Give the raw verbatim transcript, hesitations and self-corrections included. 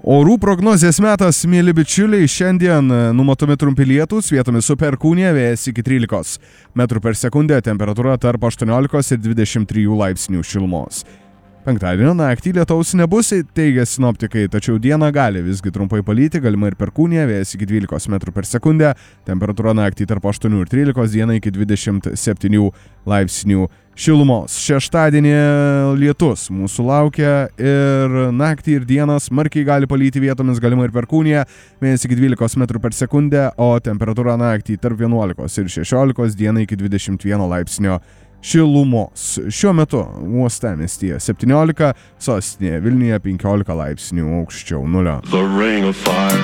Orų prognozės metas, mėly bičiuliai, šiandien numatomi trumpi lietūs, vietomis su perkūnija, vėjas iki trylikos metrų per sekundę, temperatūra tarp aštuoniolikos ir dvidešimt trijų laipsnių šilumos. Penktadienio naktį lietaus nebus, teigia sinoptikai, tačiau dieną gali visgi trumpai palyti, galima ir perkūnija, vėjas iki dvylikos metrų per sekundę, temperatūra naktį tarp aštuonių ir trylikos, dieną iki dvidešimt septynių laipsnių šilumos. Šeštadienį lietus mūsų laukia ir naktį ir dieną smarkiai gali palyti, vietomis galima ir perkūnija, vėjas iki dvylikos metrų per sekundę, o temperatūra naktį tarp vienuolikos ir šešiolikos, dieną iki dvidešimt vieno laipsnio šilumos. Šiuo metu uostamiestyje septyniolika, sostinėje Vilniuje penkiolika laipsnių aukščiau nulio.